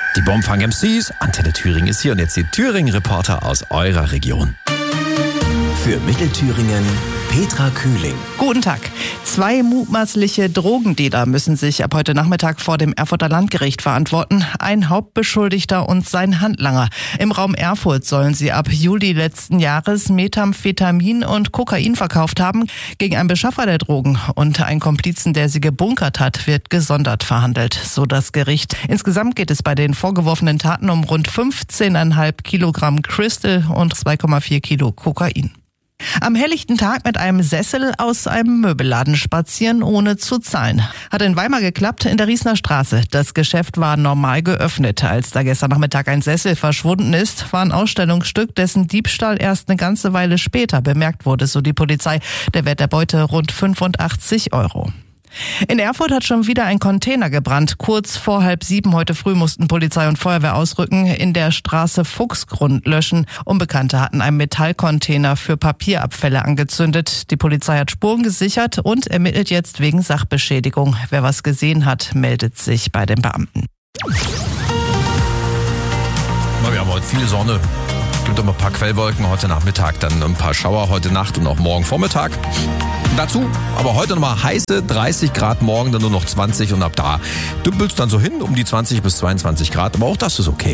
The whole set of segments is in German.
Die Bombfang MCs, Antenne Thüringen ist hier und jetzt die Thüringen-Reporter aus eurer Region. Für Mittelthüringen Petra Kühling. Guten Tag. 2 mutmaßliche Drogendealer müssen sich ab heute Nachmittag vor dem Erfurter Landgericht verantworten. Ein Hauptbeschuldigter und sein Handlanger. Im Raum Erfurt sollen sie ab Juli letzten Jahres Methamphetamin und Kokain verkauft haben. Gegen einen Beschaffer der Drogen und einen Komplizen, der sie gebunkert hat, wird gesondert verhandelt, so das Gericht. Insgesamt geht es bei den vorgeworfenen Taten um rund 15,5 Kilogramm Crystal und 2,4 Kilo Kokain. Am helllichten Tag mit einem Sessel aus einem Möbelladen spazieren, ohne zu zahlen. Hat in Weimar geklappt, in der Riesner Straße. Das Geschäft war normal geöffnet. Als da gestern Nachmittag ein Sessel verschwunden ist, war ein Ausstellungsstück, dessen Diebstahl erst eine ganze Weile später bemerkt wurde, so die Polizei. Der Wert der Beute rund 85 €. In Erfurt hat schon wieder ein Container gebrannt. Kurz vor 6:30 heute früh mussten Polizei und Feuerwehr ausrücken, in der Straße Fuchsgrund löschen. Unbekannte hatten einen Metallcontainer für Papierabfälle angezündet. Die Polizei hat Spuren gesichert und ermittelt jetzt wegen Sachbeschädigung. Wer was gesehen hat, meldet sich bei den Beamten. Wir haben heute viel Sonne. Es gibt immer ein paar Quellwolken, heute Nachmittag dann ein paar Schauer, heute Nacht und auch morgen Vormittag. Dazu aber heute nochmal heiße 30 Grad, morgen dann nur noch 20 und ab da dümpelt's dann so hin um die 20 bis 22 Grad, aber auch das ist okay.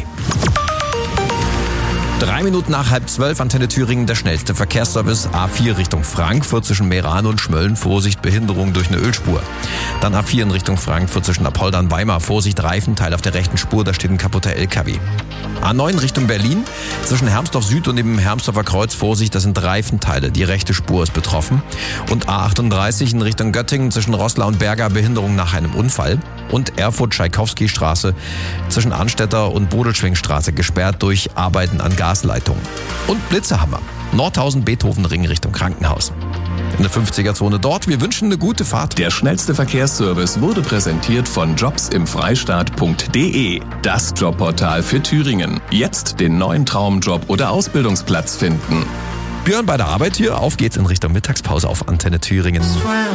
3 Minuten nach 11:30, Antenne Thüringen, der schnellste Verkehrsservice. A4 Richtung Frankfurt zwischen Meran und Schmölln, Vorsicht, Behinderung durch eine Ölspur. Dann A4 in Richtung Frankfurt zwischen Apolda und Weimar, Vorsicht, Reifenteil auf der rechten Spur, da steht ein kaputter LKW. A9 Richtung Berlin, zwischen Hermsdorf Süd und dem Hermsdorfer Kreuz, Vorsicht, das sind Reifenteile, die rechte Spur ist betroffen. Und A38 in Richtung Göttingen zwischen Roßla und Berger, Behinderung nach einem Unfall. Und Erfurt-Tschaikowski-Straße zwischen Anstetter und Bodelschwingstraße gesperrt durch Arbeiten an Gasleitungen. Und Blitzehammer, Nordhausen-Beethoven-Ring Richtung Krankenhaus. In der 50er-Zone dort. Wir wünschen eine gute Fahrt. Der schnellste Verkehrsservice wurde präsentiert von jobsimfreistaat.de. Das Jobportal für Thüringen. Jetzt den neuen Traumjob oder Ausbildungsplatz finden. Björn bei der Arbeit hier. Auf geht's in Richtung Mittagspause auf Antenne Thüringen.